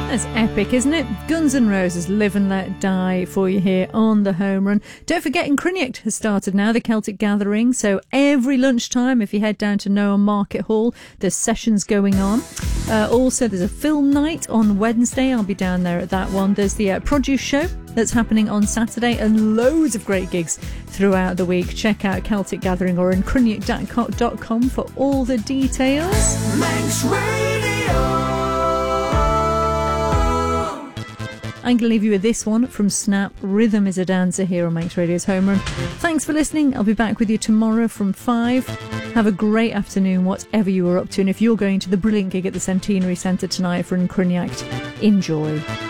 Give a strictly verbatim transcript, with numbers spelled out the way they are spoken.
That's epic, isn't it? Guns N' Roses, Live and Let Die for you here on the Home Run. Don't forget, Incriniact has started now, the Celtic Gathering. So every lunchtime, if you head down to Noah Market Hall, there's sessions going on. Uh, also, there's a film night on Wednesday. I'll be down there at that one. There's the uh, produce show that's happening on Saturday, and loads of great gigs throughout the week. Check out Celtic Gathering or incriniact dot com for all the details. Manx Radio. I'm going to leave you with this one from Snap. Rhythm is a Dancer here on Manx Radio's Home Run. Thanks for listening. I'll be back with you tomorrow from five. Have a great afternoon, whatever you are up to. And if you're going to the brilliant gig at the Centenary Centre tonight for Incriniact, enjoy.